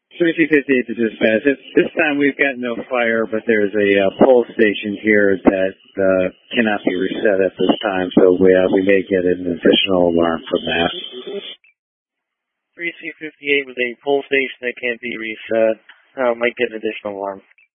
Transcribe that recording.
358 to dispatch. This time we've got no fire, but there's a pole station here that cannot be reset at this time, so we may get an additional alarm from that. 3C58 with a pole station that can't be reset. Might get an additional alarm.